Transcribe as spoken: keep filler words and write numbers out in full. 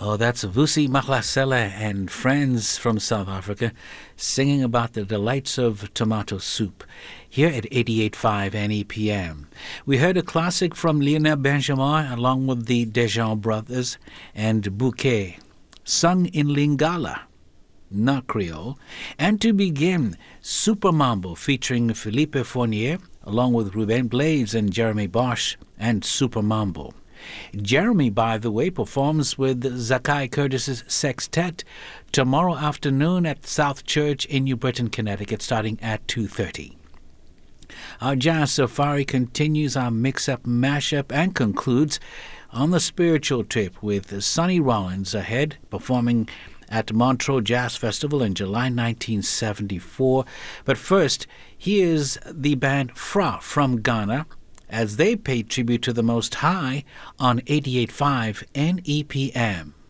Oh, that's Vusi Maklasela and friends from South Africa singing about the delights of tomato soup here at eighty-eight point five N E P M. We heard a classic from Lionel Benjamin along with the Dejan brothers and Bouquet, sung in Lingala, not Creole. And to begin, Super Mambo featuring Philippe Fournier along with Ruben Blades and Jeremy Bosch and Super Mambo. Jeremy, by the way, performs with Zakai Curtis's Sextet tomorrow afternoon at South Church in New Britain, Connecticut, starting at two thirty. Our Jazz Safari continues our mix-up, mashup, and concludes on the spiritual trip with Sonny Rollins ahead, performing at Montreux Jazz Festival in July nineteen seventy-four. But first, here's the band Fra from Ghana, as they pay tribute to the Most High on eighty-eight point five N E P M.